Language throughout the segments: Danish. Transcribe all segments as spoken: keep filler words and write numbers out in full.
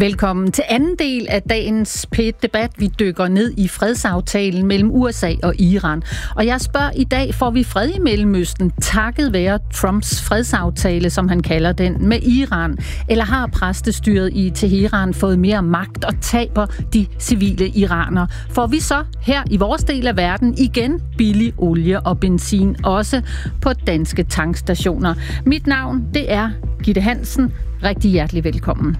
Velkommen til anden del af dagens P et-debat. Vi dykker ned i fredsaftalen mellem U S A og Iran. Og jeg spørger i dag, får vi fred i Mellemøsten takket være Trumps fredsaftale, som han kalder den, med Iran? Eller har præstestyret i Teheran fået mere magt og taber de civile iranere? Får vi så her i vores del af verden igen billig olie og benzin, også på danske tankstationer? Mit navn, det er Gitte Hansen. Rigtig hjertelig velkommen.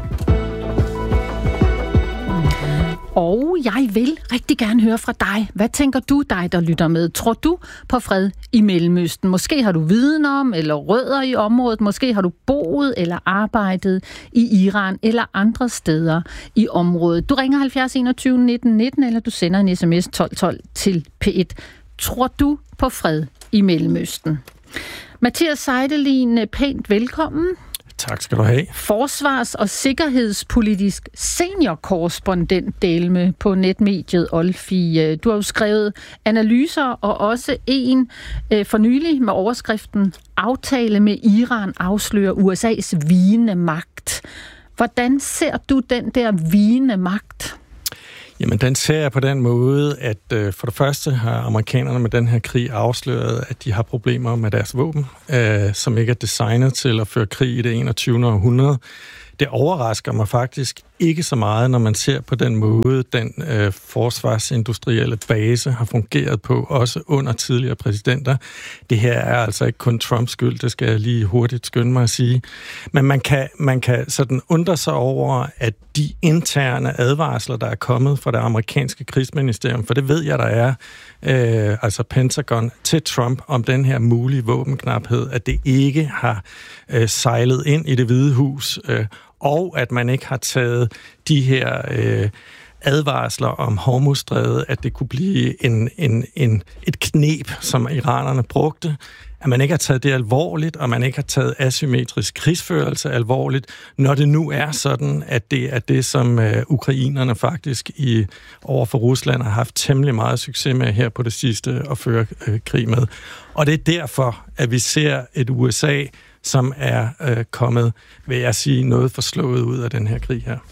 Og jeg vil rigtig gerne høre fra dig. Hvad tænker du, dig der lytter med? Tror du på fred i Mellemøsten? Måske har du viden om eller rødder i området. Måske har du boet eller arbejdet i Iran eller andre steder i området. Du ringer halvfjerds enogtyve nitten nitten, eller du sender en sms tolv tolv til P et. Tror du på fred i Mellemøsten? Mathias Seidelin, pænt velkommen. Tak skal du have. Forsvars- og sikkerhedspolitisk seniorkorrespondent Delme på netmediet Olfi. Du har jo skrevet analyser og også en øh, for nylig med overskriften "Aftale med Iran afslører U S A's vigende magt". Hvordan ser du den der vigende magt? Jamen, den ser jeg på den måde, at øh, for det første har amerikanerne med den her krig afsløret, at de har problemer med deres våben, øh, som ikke er designet til at føre krig i det enogtyvende århundrede. Det overrasker mig faktisk ikke så meget, når man ser på den måde, den øh, forsvarsindustrielle base har fungeret på, også under tidligere præsidenter. Det her er altså ikke kun Trumps skyld, det skal jeg lige hurtigt skynde mig at sige. Men man kan, man kan sådan undre sig over, at de interne advarsler, der er kommet fra det amerikanske krigsministerium, for det ved jeg, der er, øh, altså Pentagon, til Trump om den her mulige våbenknaphed, at det ikke har øh, sejlet ind i Det Hvide Hus, øh, og at man ikke har taget de her øh, advarsler om Hormuzstrædet, at det kunne blive en, en, en, et kneb, som iranerne brugte, at man ikke har taget det alvorligt, og man ikke har taget asymmetrisk krigsførelse alvorligt, når det nu er sådan, at det er det, som øh, ukrainerne faktisk i over for Rusland har haft temmelig meget succes med her på det sidste at føre øh, krig med. Og det er derfor, at vi ser et U S A, som er øh, kommet, vil jeg sige, noget forslået ud af den her krig her.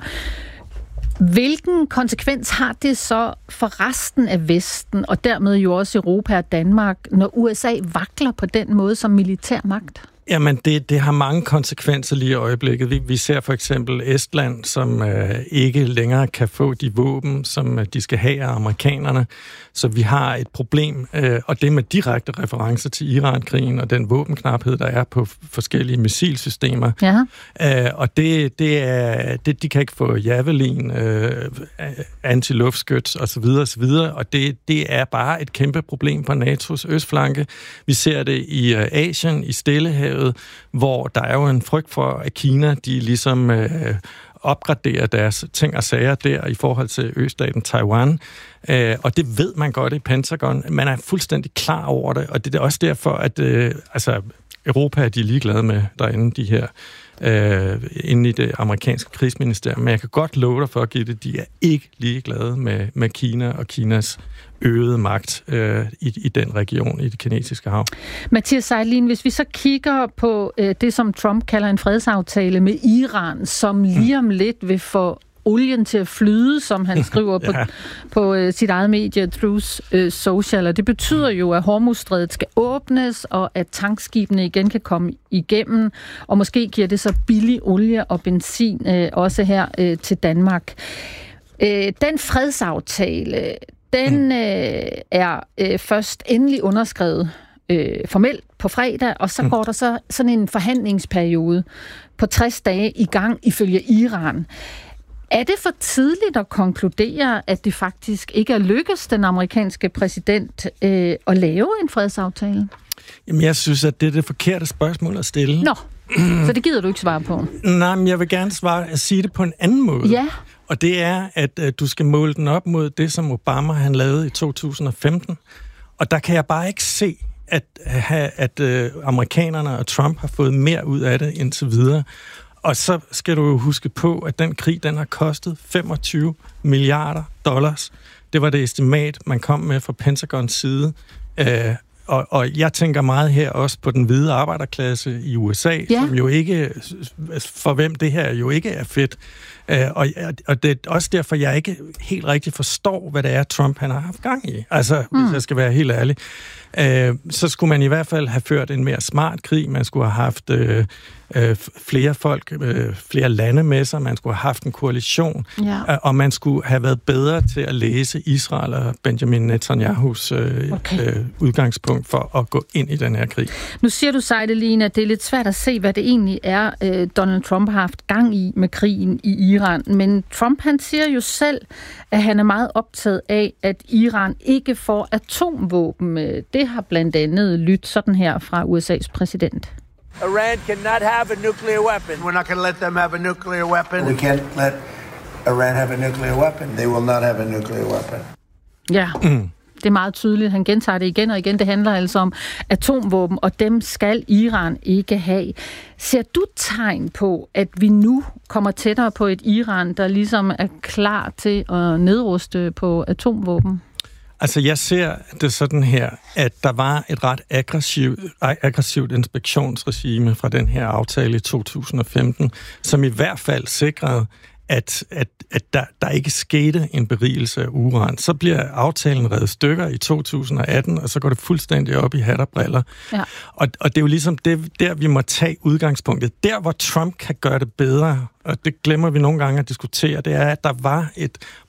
Hvilken konsekvens har det så for resten af Vesten, og dermed jo også Europa og Danmark, når U S A vakler på den måde som militærmagt? Jamen, det, det har mange konsekvenser lige i øjeblikket. Vi, vi ser for eksempel Estland, som øh, ikke længere kan få de våben, som øh, de skal have af amerikanerne. Så vi har et problem, øh, og det med direkte referencer til Iran-krigen og den våbenknaphed, der er på forskellige missilsystemer. Ja. Øh, og det, det er, det, de kan ikke få Javelin, øh, antiluftskyts osv. osv. Og det, det er bare et kæmpe problem på NATO's østflanke. Vi ser det i øh, Asien, i Stillehavet, hvor der er jo en frygt for, at Kina, de ligesom øh, opgraderer deres ting og sager der i forhold til østaten Taiwan. Øh, og det ved man godt i Pentagon. Man er fuldstændig klar over det, og det er også derfor, at øh, altså, Europa er de ligeglade med derinde, de her øh, inde i det amerikanske krigsministerium. Men jeg kan godt love dig for, Gitte, de er ikke ligeglade med, med Kina og Kinas øgede magt øh, i, i den region, i det kinesiske hav. Mathias Seidelin, hvis vi så kigger på øh, det, som Trump kalder en fredsaftale med Iran, som lige om lidt vil få olien til at flyde, som han skriver på, ja. på øh, sit eget medie, Truth øh, Social. Og det betyder jo, at Hormuzstrædet skal åbnes, og at tankskibene igen kan komme igennem. Og måske giver det så billig olie og benzin øh, også her øh, til Danmark. Øh, den fredsaftale, den øh, er øh, først endelig underskrevet øh, formelt på fredag, og så går der så sådan en forhandlingsperiode på tres dage i gang ifølge Iran. Er det for tidligt at konkludere, at det faktisk ikke er lykkedes den amerikanske præsident øh, at lave en fredsaftale? Jamen, jeg synes, at det er det forkerte spørgsmål at stille. Nå, så det gider du ikke svare på? Nej, men jeg vil gerne svare at sige det på en anden måde. Ja. Og det er, at øh, du skal måle den op mod det, som Obama han lavede i to tusind og femten. Og der kan jeg bare ikke se, at, at, at øh, amerikanerne og Trump har fået mere ud af det indtil videre. Og så skal du jo huske på, at den krig, den har kostet femogtyve milliarder dollars. Det var det estimat, man kom med fra Pentagons side. Øh, og, og jeg tænker meget her også på den hvide arbejderklasse i U S A, ja. som jo ikke, for hvem det her jo ikke er fedt. Uh, og, og det er også derfor, jeg ikke helt rigtig forstår, hvad det er, Trump han har haft gang i. Altså, mm. hvis jeg skal være helt ærlig. Uh, så skulle man i hvert fald have ført en mere smart krig. Man skulle have haft uh, uh, flere folk, uh, flere lande med sig. Man skulle have haft en koalition. Ja. Uh, og man skulle have været bedre til at læse Israel og Benjamin Netanyahus uh, okay. uh, udgangspunkt for at gå ind i den her krig. Nu siger du, Seidelin, at det er lidt svært at se, hvad det egentlig er, uh, Donald Trump har haft gang i med krigen i Iran. Men Trump, han siger jo selv, at han er meget optaget af, at Iran ikke får atomvåben. Det har blandt andet lyttet sådan her fra U S A's præsident. Iran cannot have a nuclear weapon. We're not going to let them have a nuclear weapon. We can't let Iran have a nuclear weapon. They will not have a nuclear weapon. Ja. Mm. Det er meget tydeligt. Han gentager det igen og igen. Det handler altså om atomvåben, og dem skal Iran ikke have. Ser du tegn på, at vi nu kommer tættere på et Iran, der ligesom er klar til at nedruste på atomvåben? Altså, jeg ser det sådan her, at der var et ret aggressivt, aggressivt inspektionsregime fra den her aftale i to tusind og femten, som i hvert fald sikrede, at, at, at der, der ikke skete en berigelse af uran. Så bliver aftalen revet stykker i to tusind og atten, og så går det fuldstændig op i hat og briller. Ja. Og, og det er jo ligesom det, der, vi må tage udgangspunktet. Der, hvor Trump kan gøre det bedre, og det glemmer vi nogle gange at diskutere, det er, at der var et